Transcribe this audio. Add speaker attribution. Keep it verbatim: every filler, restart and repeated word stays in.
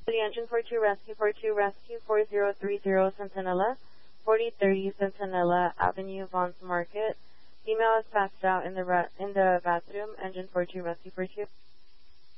Speaker 1: The engine for two rescue for two rescue four zero three zero Centinela, forty thirty Centinela Avenue, Vaughn's Market. Female is passed out in the re- in the bathroom. Engine for two rescue for two.